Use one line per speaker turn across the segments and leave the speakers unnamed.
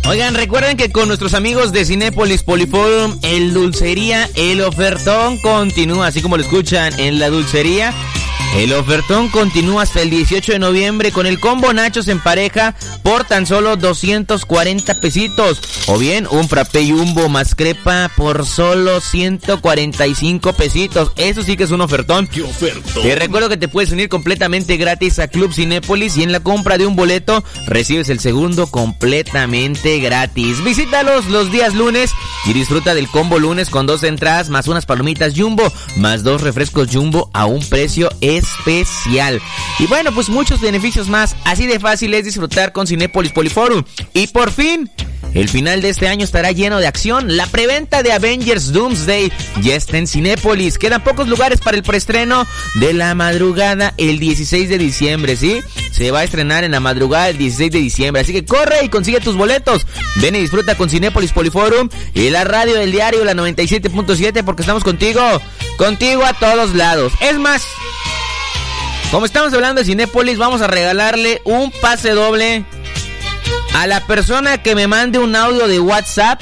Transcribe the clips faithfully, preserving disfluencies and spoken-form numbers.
Oigan, recuerden que con nuestros amigos de Cinépolis Poliforum, el dulcería, el ofertón continúa, así como lo escuchan en la dulcería. El ofertón continúa hasta el dieciocho de noviembre con el combo nachos en pareja por tan solo doscientos cuarenta pesitos. O bien un frappé jumbo más crepa por solo ciento cuarenta y cinco pesitos. Eso sí que es un ofertón.
¡Qué ofertón!
Te recuerdo que te puedes unir completamente gratis a Club Cinépolis y en la compra de un boleto recibes el segundo completamente gratis. Visítalos los días lunes y disfruta del combo lunes con dos entradas más unas palomitas jumbo más dos refrescos jumbo a un precio especial. Y bueno, pues muchos beneficios más. Así de fácil es disfrutar con Cinépolis Poliforum. Y por fin, el final de este año estará lleno de acción. La preventa de Avengers Doomsday ya está en Cinépolis. Quedan pocos lugares para el preestreno de la madrugada el dieciséis de diciembre, ¿sí? Se va a estrenar en la madrugada el dieciséis de diciembre. Así que corre y consigue tus boletos. Ven y disfruta con Cinépolis Poliforum y la radio del diario, la noventa y siete punto siete, porque estamos contigo. Contigo a todos lados. Es más, como estamos hablando de Cinépolis, vamos a regalarle un pase doble a la persona que me mande un audio de WhatsApp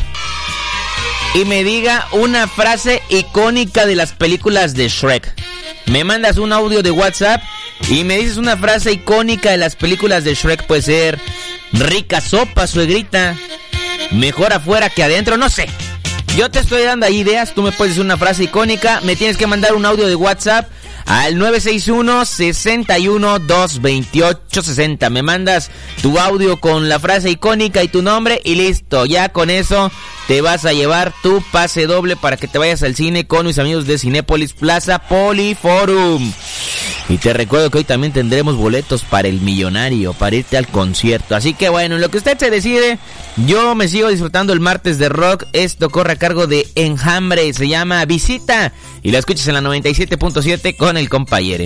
y me diga una frase icónica de las películas de Shrek. Me mandas un audio de WhatsApp y me dices una frase icónica de las películas de Shrek. Puede ser: rica sopa, suegrita, mejor afuera que adentro, no sé. Yo te estoy dando ahí ideas, tú me puedes decir una frase icónica. Me tienes que mandar un audio de WhatsApp al nueve seis uno, seis uno, dos dos ocho, seis cero. Me mandas tu audio con la frase icónica y tu nombre y listo. Ya con eso te vas a llevar tu pase doble para que te vayas al cine con mis amigos de Cinépolis Plaza Poliforum. Y te recuerdo que hoy también tendremos boletos para el millonario, para irte al concierto. Así que bueno, en lo que usted se decide, yo me sigo disfrutando el martes de rock. Esto corre a cargo de Enjambre, se llama Visita. Y la escuchas en la noventa y siete punto siete con el compañero.